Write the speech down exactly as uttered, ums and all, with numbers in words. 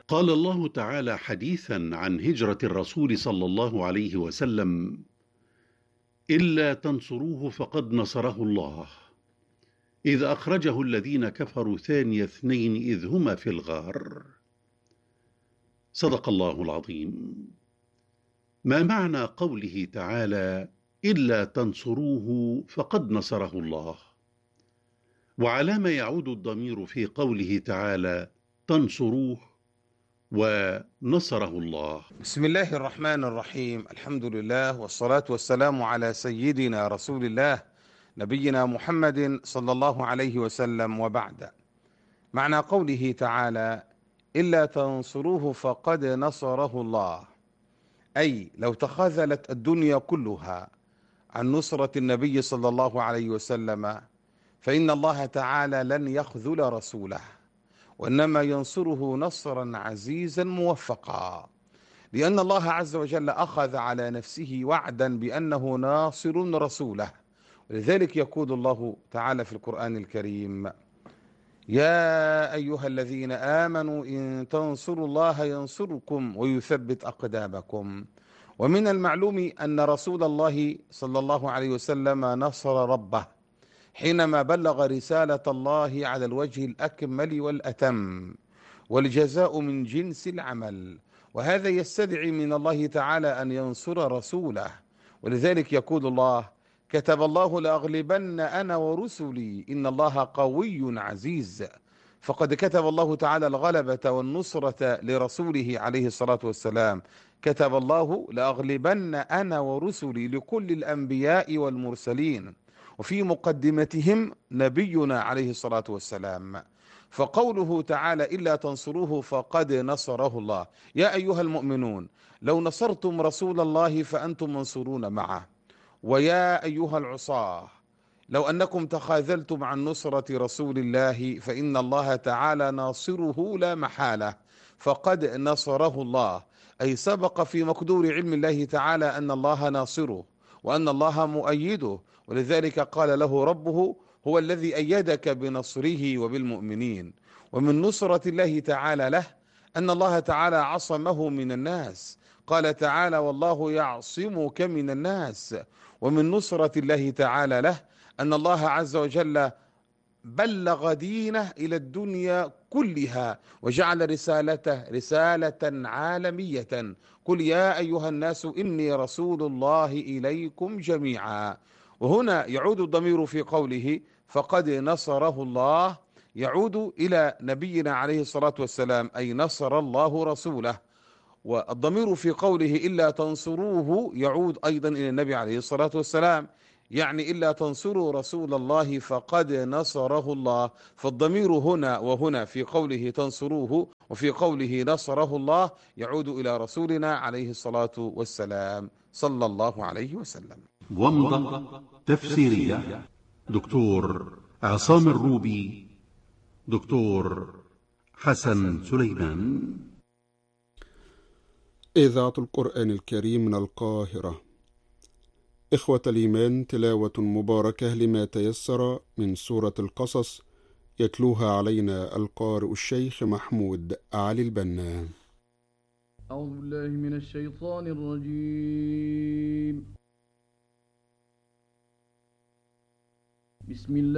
قال الله تعالى حديثا عن هجرة الرسول صلى الله عليه وسلم: إلا تنصروه فقد نصره الله، إذ أخرجه الذين كفروا ثاني اثنين إذ هما في الغار. صدق الله العظيم. ما معنى قوله تعالى: إلا تنصروه فقد نصره الله؟ وعلى ما يعود الضمير في قوله تعالى تنصروه ونصره الله؟ بسم الله الرحمن الرحيم. الحمد لله والصلاة والسلام على سيدنا رسول الله نبينا محمد صلى الله عليه وسلم، وبعد. معنى قوله تعالى إلا تنصروه فقد نصره الله، أي لو تخاذلت الدنيا كلها عن نصرة النبي صلى الله عليه وسلم فإن الله تعالى لن يخذل رسوله، وإنما ينصره نصرا عزيزا موفقا، لأن الله عز وجل أخذ على نفسه وعدا بأنه ناصر رسوله. ولذلك يقول الله تعالى في القرآن الكريم: يا أيها الذين آمنوا إن تنصروا الله ينصركم ويثبت أقدامكم. ومن المعلوم أن رسول الله صلى الله عليه وسلم نصر ربه حينما بلغ رسالة الله على الوجه الأكمل والأتم، والجزاء من جنس العمل، وهذا يستدعي من الله تعالى أن ينصر رسوله. ولذلك يقول الله: كتب الله لأغلبن أنا ورسلي إن الله قوي عزيز. فقد كتب الله تعالى الغلبة والنصرة لرسوله عليه الصلاة والسلام. كتب الله لأغلبن أنا ورسلي لكل الأنبياء والمرسلين، وفي مقدمتهم نبينا عليه الصلاة والسلام. فقوله تعالى إلا تنصروه فقد نصره الله، يا أيها المؤمنون لو نصرتم رسول الله فأنتم منصورون معه. ويا أيها العصاة لو أنكم تخاذلتم عن نصرة رسول الله فإن الله تعالى ناصره لا محالة، فقد نصره الله، أي سبق في مقدور علم الله تعالى أن الله ناصره وأن الله مؤيده. ولذلك قال له ربه: هو الذي أيدك بنصره وبالمؤمنين. ومن نصرة الله تعالى له أن الله تعالى عصمه من الناس، قال تعالى: والله يعصمك من الناس. ومن نصرة الله تعالى له أن الله عز وجل بلغ دينه إلى الدنيا كلها، وجعل رسالته رسالة عالمية: قل يا أيها الناس إني رسول الله إليكم جميعا. وهنا يعود الضمير في قوله فقد نصره الله، يعود إلى نبينا عليه الصلاة والسلام، أي نصر الله رسوله. والضمير في قوله إلا تنصروه يعود أيضا إلى النبي عليه الصلاة والسلام، يعني إلا تنصروا رسول الله فقد نصره الله. فالضمير هنا وهنا في قوله تنصروه وفي قوله نصره الله يعود إلى رسولنا عليه الصلاة والسلام صلى الله عليه وسلم. ومضة تفسيرية دكتور عصام الروبي، دكتور حسن سليمان. إذاعة القرآن الكريم من القاهرة. إخوة الإيمان، تلاوة مباركة لما تيسر من سورة القصص، يتلوها علينا القارئ الشيخ محمود علي البنا. أعوذ بالله من الشيطان الرجيم. بسم الله